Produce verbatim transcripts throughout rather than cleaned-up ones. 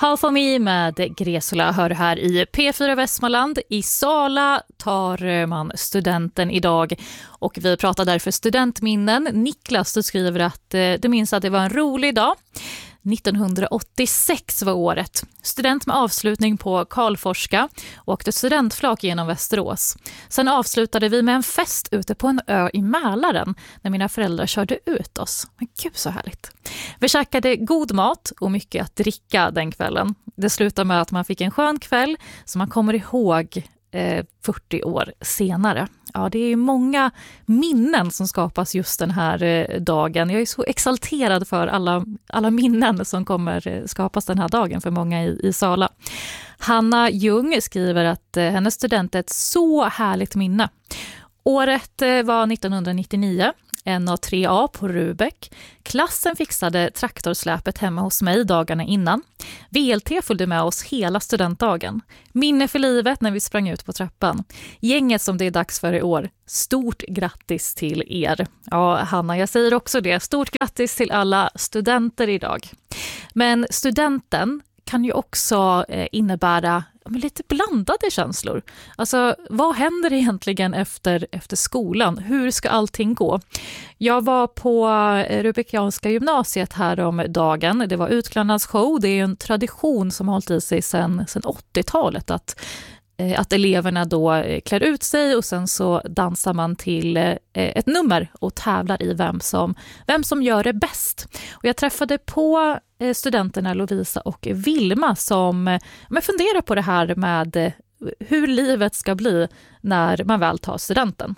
Half of Me med Gresula hör här i P fyra Västmanland. I Sala tar man studenten idag och vi pratar därför studentminnen. Niklas, du skriver att du minns att det var en rolig dag. nittonhundraåttiosex var året. Student med avslutning på Karlforska och åkte studentflak genom Västerås. Sen avslutade vi med en fest ute på en ö i Mälaren när mina föräldrar körde ut oss. Men gud så härligt. Vi käkade god mat och mycket att dricka den kvällen. Det slutade med att man fick en skön kväll som man kommer ihåg eh, fyrtio år senare. Ja, det är många minnen som skapas just den här eh, dagen. Jag är så exalterad för alla, alla minnen som kommer eh, skapas den här dagen för många i, i Sala. Hanna Ljung skriver att eh, hennes student är ett så härligt minne. Året eh, var nittonhundranittionio. N A tre A på Rubek. Klassen fixade traktorsläpet hemma hos mig dagarna innan. V L T följde med oss hela studentdagen. Minne för livet när vi sprang ut på trappan. Gänget som det är dags för i år. Stort grattis till er. Ja, Hanna, jag säger också det. Stort grattis till alla studenter idag. Men studenten kan ju också innebära lite blandade känslor. Alltså, vad händer egentligen efter, efter skolan? Hur ska allting gå? Jag var på Rubikianska gymnasiet här om dagen. Det var utklädnadsshow. Det är en tradition som har hållit i sig sedan, sedan åttiotalet att att eleverna då klär ut sig och sen så dansar man till ett nummer och tävlar i vem som, vem som gör det bäst. Och jag träffade på studenterna Lovisa och Vilma som men funderar på det här med hur livet ska bli när man väl tar studenten.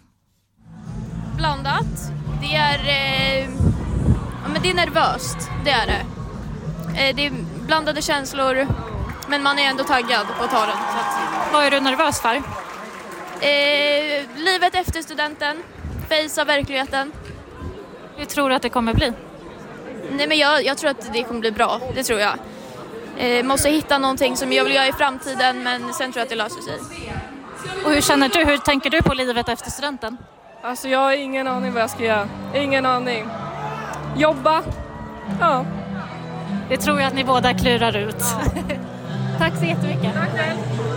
Blandat. Det är, eh, ja, men det är nervöst, det är det. Eh, det är blandade känslor. Men man är ändå taggad på att ta den. Så att... Vad är du nervös för? Eh, livet efter studenten. Fejsa verkligheten. Hur tror du att det kommer bli? Nej, men jag, jag tror att det kommer bli bra. Det tror jag. Eh, måste hitta någonting som jag vill göra i framtiden. Men sen tror jag att det löser sig. Och hur känner du? Hur tänker du på livet efter studenten? Alltså jag har ingen aning vad jag ska göra. Ingen aning. Jobba. Ja. Det tror jag att ni båda klurar ut. Tack så jättemycket. Tack själv.